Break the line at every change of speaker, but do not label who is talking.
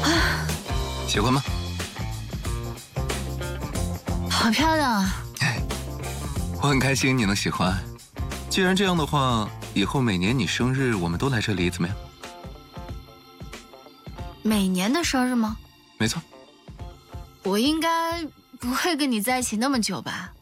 喜欢吗？
好漂亮啊！
我很开心你能喜欢。既然这样的话，以后每年你生日我们都来这里，怎么样？
每年的生日吗？
没错。
我应该不会跟你在一起那么久吧？